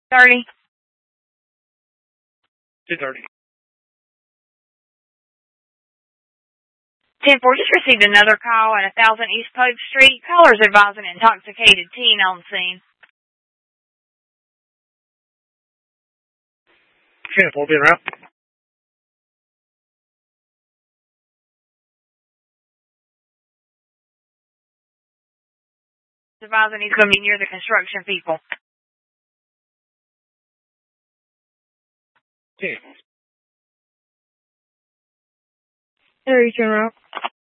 30. 230. 10-4, just received another call at 1000 East Pope Street. Callers advising intoxicated teen on scene. 10-4, being route. Advising he's going to be near the construction people. 10. There you turn around.